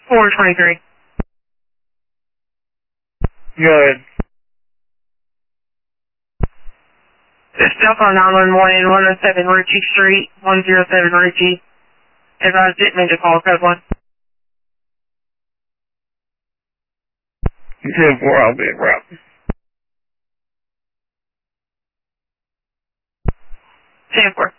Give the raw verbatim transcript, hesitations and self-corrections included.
four twenty-three. Go ahead. This Delta nine one one, one oh seven Ritchie Street, one oh seven Ritchie. If I didn't mean to call code one. ten four, I'll be at route. ten four.